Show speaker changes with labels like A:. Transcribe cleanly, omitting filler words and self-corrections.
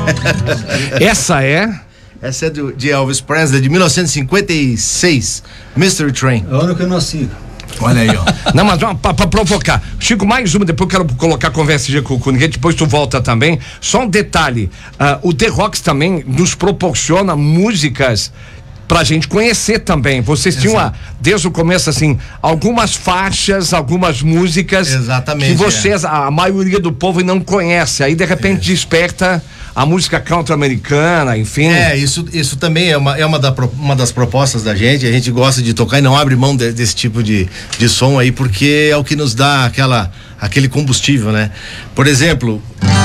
A: Essa é
B: de Elvis Presley, de 1956, Mystery Train.
C: É o ano que eu nasci.
A: Olha aí, ó. Não, mas pra provocar. Chico, mais uma, depois eu quero colocar conversa com ninguém, depois tu volta também. Só um detalhe, o The Rocks também nos proporciona músicas pra gente conhecer também. Vocês tinham, desde o começo, assim, algumas faixas, algumas músicas.
B: Exatamente,
A: que vocês, a maioria do povo não conhece. Aí, de repente, desperta a música country americana, enfim.
B: Isso também é uma das propostas da gente. A gente gosta de tocar e não abre mão desse tipo de som aí, porque é o que nos dá aquele combustível, né? Por exemplo,